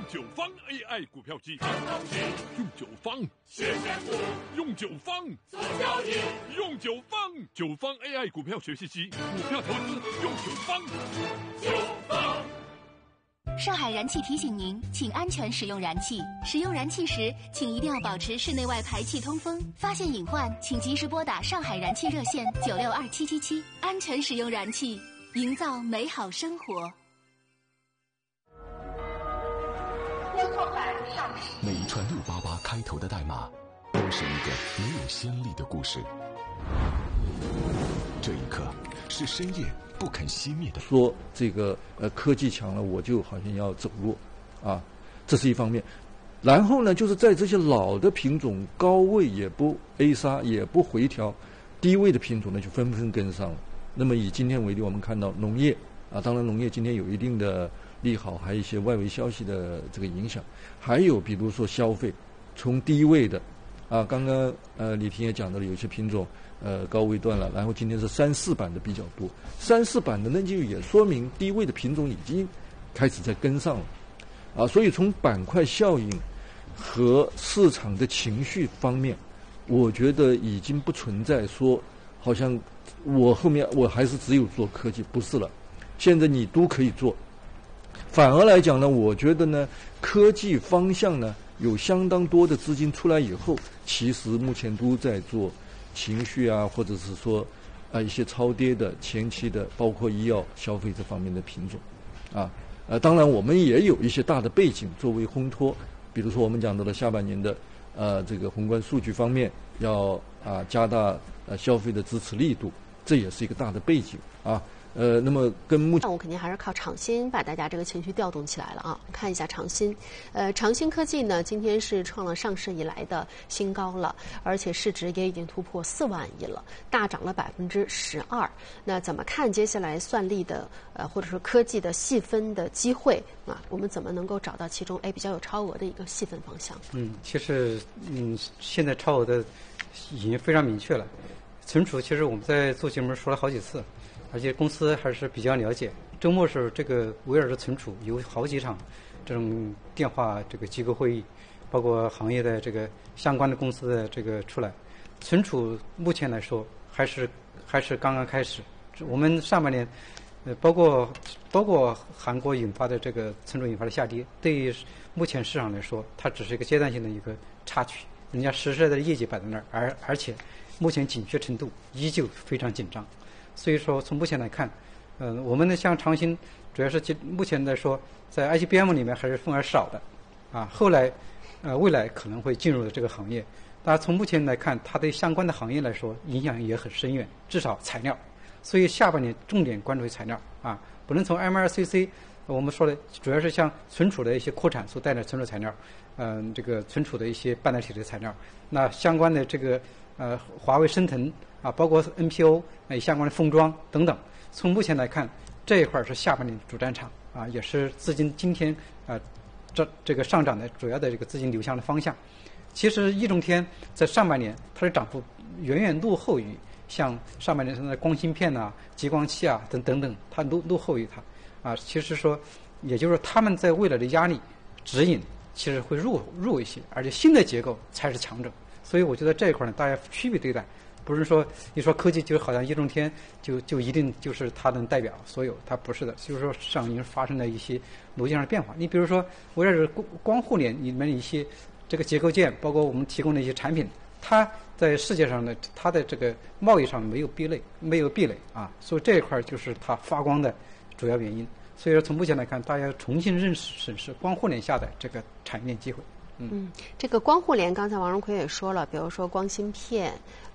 九方 AI 股票机， 用九方谢谢股， 用九方做交易， 用九方九方 AI 股票学习机，股票投资用九方。 九方。 上海燃气提醒您，请安全使用燃气。使用燃气时，请一定要保持室内外排气通风。发现隐患，请及时拨打上海燃气热线962777，安全使用燃气，营造美好生活。 每一串688开头的代码，都是一个没有先例的故事。这一刻，是深夜不肯熄灭的。 说这个科技强了，我就好像要走弱，啊，这是一方面。然后呢，就是在这些老的品种高位也不 A 杀，也不回调，低位的品种呢就纷纷跟上了。那么以今天为例，我们看到农业啊，当然农业今天有一定的利好，还有一些外围消息的这个影响，还有比如说消费，从低位的啊，刚刚李婷也讲到了，有些品种高位段了，然后今天是3、4板的比较多，3、4板的那就也说明低位的品种已经开始在跟上了，啊，所以从板块效应和市场的情绪方面，我觉得已经不存在说好像我后面我还是只有做科技，不是了，现在你都可以做。反而来讲呢，我觉得呢，科技方向呢有相当多的资金出来以后，其实目前都在做情绪啊，或者是说一些超跌的前期的，包括医药、消费这方面的品种，啊，当然我们也有一些大的背景作为烘托，比如说我们讲到了下半年的这个宏观数据方面要加大消费的支持力度，这也是一个大的背景啊。那么跟目前我肯定还是靠长鑫把大家这个情绪调动起来了啊！看一下长鑫，长鑫科技呢，今天是创了上市以来的新高了，而且市值也已经突破4万亿了，大涨了12%。那怎么看接下来算力的或者说科技的细分的机会啊？我们怎么能够找到其中比较有超额的一个细分方向？ 其实现在超额的已经非常明确了。存储其实我们在做节目说了好几次。而且公司还是比较了解。周末时候，这个围绕着存储有好几场这种电话这个机构会议，包括行业的这个相关的公司的这个出来。存储目前来说还是刚刚开始。我们上半年包括韩国引发的这个存储引发的下跌，对于目前市场来说，它只是一个阶段性的一个插曲。人家实实在在的业绩摆在那儿，而且目前紧缺程度依旧非常紧张。所以说，从目前来看，我们的像长鑫，主要是目前来说，在 ICBM 里面还是份额少的，啊，后来，未来可能会进入的这个行业。当然，从目前来看，它对相关的行业来说影响也很深远，至少材料。所以下半年重点关注材料啊，不能从 MLCC 我们说的主要是像存储的一些扩产所带来的存储材料，这个存储的一些半导体的材料，那相关的这个华为、升腾。啊，包括 NPO 相关的封装等等，从目前来看，这一块是下半年的主战场啊，也是资金今天这个上涨的主要的这个资金流向的方向。其实易中天在上半年它的涨幅远远落后于像上半年的光芯片啊、激光器啊等等，它落后于它啊。其实说，也就是说他们在未来的压力指引其实会弱一些，而且新的结构才是强者。所以我觉得这一块呢，大家区别对待。不是说一说科技就好像易中天就一定就是它能代表所有，它不是的。就是说市场已经发生了一些逻辑上的变化。你比如说围绕着光互联里面一些这个结构件，包括我们提供的一些产品，它在世界上的它的这个贸易上没有壁垒啊，所以这一块就是它发光的主要原因。所以说从目前来看，大家重新审视光互联下的这个产业链机会。 这个光互联，刚才王荣奎也说了，比如说光芯片。